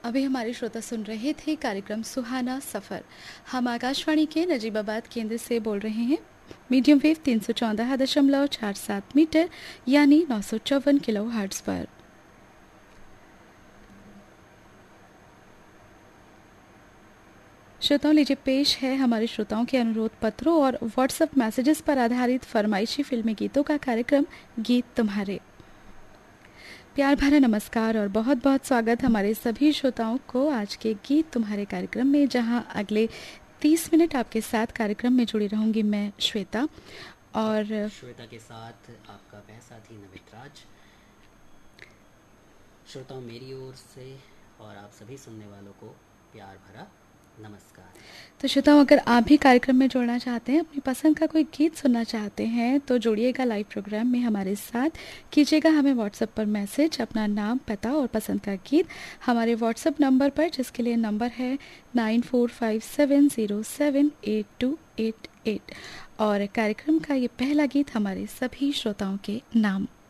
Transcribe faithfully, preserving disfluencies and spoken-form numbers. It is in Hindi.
अभी हमारे श्रोता सुन रहे थे कार्यक्रम सुहाना सफ़र। हम आकाशवाणी के नजीबाबाद केंद्र से बोल रहे हैं। मीडियम वेव तीन सौ चौदह दशमलव चार सात मीटर यानी नौ सौ चौवन किलो हर्ट्ज पर। श्रोताओं, लीजिए पेश है हमारे श्रोताओं के अनुरोध पत्रों और व्हाट्सएप मैसेजेस पर आधारित फरमाइशी फिल्मी गीतों का कार्यक्रम गीत तुम्हारे। प्यार भरा नमस्कार और बहुत बहुत स्वागत हमारे सभी श्रोताओं को आज के गीत तुम्हारे कार्यक्रम में, जहां अगले तीस मिनट आपके साथ कार्यक्रम में जुड़ी रहूंगी मैं श्वेता और श्वेता के साथ आपका वह साथी नमित राज। श्रोताओं, मेरी ओर से और आप सभी सुनने वालों को प्यार भरा नमस्कार। तो श्रोताओं, अगर आप भी कार्यक्रम में जुड़ना चाहते हैं, अपनी पसंद का कोई गीत सुनना चाहते हैं, तो जुड़िएगा लाइव प्रोग्राम में हमारे साथ। कीजिएगा हमें व्हाट्सएप पर मैसेज, अपना नाम, पता और पसंद का गीत हमारे व्हाट्सएप नंबर पर, जिसके लिए नंबर है nine four five seven zero seven eight to eight eight. और कार्यक्रम का ये पहला गीत हमारे सभी श्रोताओं के नाम।